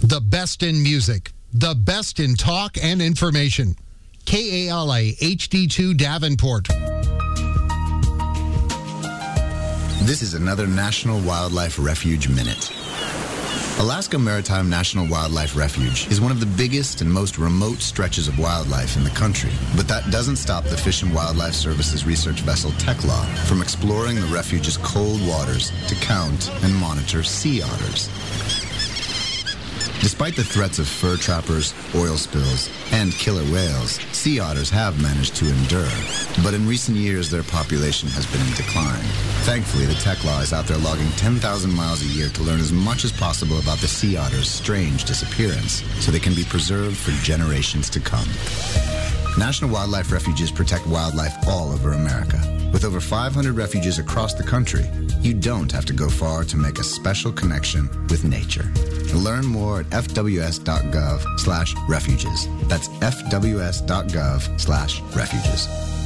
The best in music. The best in talk and information. KALA HD2 Davenport. This is another National Wildlife Refuge Minute. Alaska Maritime National Wildlife Refuge is one of the biggest and most remote stretches of wildlife in the country. But that doesn't stop the Fish and Wildlife Service's research vessel Tekla from exploring the refuge's cold waters to count and monitor sea otters. Despite the threats of fur trappers, oil spills, and killer whales, sea otters have managed to endure. But in recent years, their population has been in decline. Thankfully, the Tekla is out there logging 10,000 miles a year to learn as much as possible about the sea otter's strange disappearance, so they can be preserved for generations to come. National Wildlife Refuges protect wildlife all over America. With over 500 refuges across the country, you don't have to go far to make a special connection with nature. Learn more at fws.gov/refuges. That's fws.gov/refuges.